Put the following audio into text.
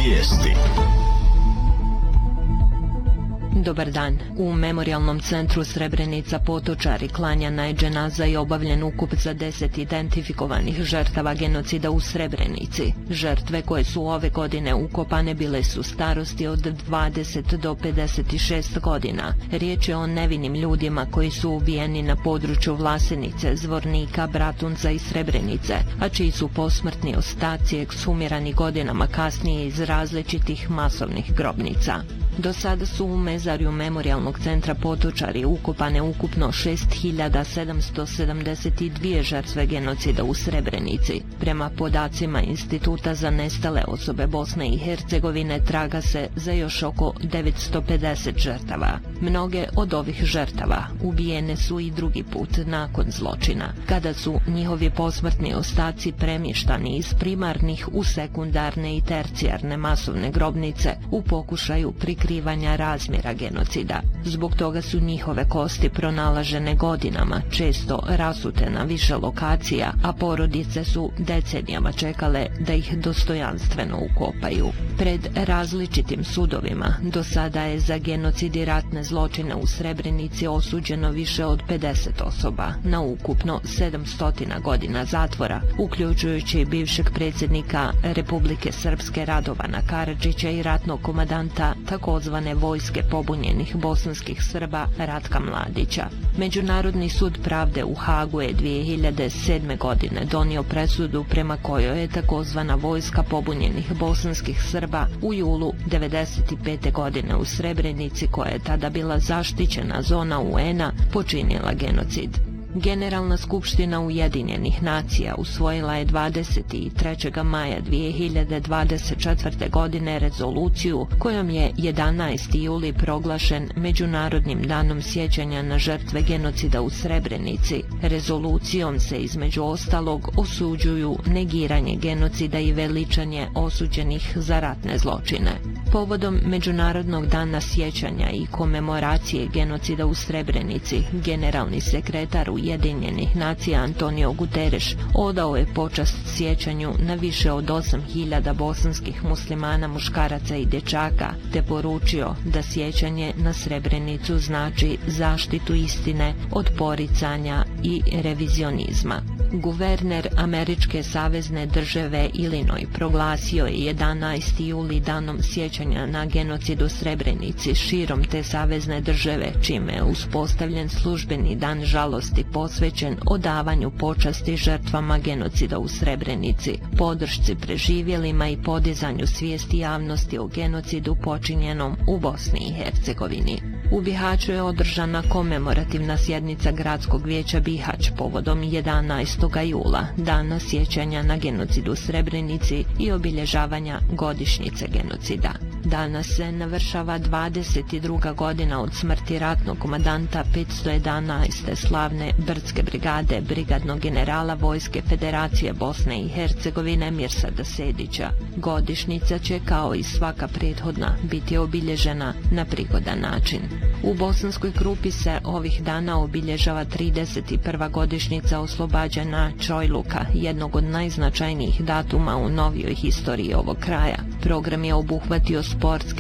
Vijesti. Dobar dan. U Memorijalnom centru Srebrenica Potočari klanjana je dženaza i obavljen ukop za 10 identifikovanih žrtava genocida u Srebrenici. Žrtve koje su ove godine ukopane bile su starosti od 20 do 56 godina. Riječ je o nevinim ljudima koji su ubijeni na području Vlasenice, Zvornika, Bratunca i Srebrenice, a čiji su posmrtni ostaci ekshumirani godinama kasnije iz različitih masovnih grobnica. Do sada su u mezarju Memorijalnog centra Potočari ukopane ukupno 6772 žrtve genocida u Srebrenici. Prema podacima Instituta za nestale osobe Bosne i Hercegovine traga se za još oko 950 žrtava. Mnoge od ovih žrtava ubijene su i drugi put nakon zločina, kada su njihovi posmrtni ostaci premještani iz primarnih u sekundarne i tercijarne masovne grobnice u pokušaju prikrivanja razmjera genocida. Zbog toga su njihove kosti pronalažene godinama, često rasute na više lokacija, a porodice su decenijama čekale da ih dostojanstveno ukopaju. Pred različitim sudovima do sada je za genocid i ratne zločine u Srebrenici osuđeno više od 50 osoba na ukupno 700 godina zatvora, uključujući bivšeg predsjednika Republike Srpske Radovana Karadžića i ratnog komandanta takozvane vojske pobunjenih bosanskih Srba Ratka Mladića. Međunarodni sud pravde u Hagu je 2007. godine donio presudu prema kojoj je takozvana vojska pobunjenih bosanskih Srba u julu 1995. godine u Srebrenici, koja je tada bila zaštićena zona UN-a, počinila genocid. Generalna skupština Ujedinjenih nacija usvojila je 23. maja 2024. godine rezoluciju kojom je 11. juli proglašen Međunarodnim danom sjećanja na žrtve genocida u Srebrenici. Rezolucijom se između ostalog osuđuju negiranje genocida i veličanje osuđenih za ratne zločine. Povodom Međunarodnog dana sjećanja i komemoracije genocida u Srebrenici, generalni sekretar Ujedinjenih nacija Antonio Guterres odao je počast sjećanju na više od 8000 bosanskih muslimana, muškaraca i dječaka, te poručio da sjećanje na Srebrenicu znači zaštitu istine od poricanja i revizionizma. Guverner američke savezne države Illinois proglasio je 11. juli danom sjećanja na genocid u Srebrenici širom te savezne države, čime je uspostavljen službeni dan žalosti posvećen odavanju počasti žrtvama genocida u Srebrenici, podršci preživjelima i podizanju svijesti javnosti o genocidu počinjenom u Bosni i Hercegovini. U Bihaću je održana komemorativna sjednica Gradskog vijeća Bihać povodom 11. jula, dana sjećanja na genocid u Srebrenici i obilježavanja godišnjice genocida. Danas se navršava 22. godina od smrti ratnog komandanta 511. slavne Brdske brigade brigadnog generala Vojske Federacije Bosne i Hercegovine Mirsada Sedića. Godišnjica će, kao i svaka prethodna, biti obilježena na prigodan način. U Bosanskoj Krupi se ovih dana obilježava 31. godišnjica oslobađanja Čojluka, jednog od najznačajnijih datuma u novijoj historiji ovog kraja. Program je obuhvatio sportske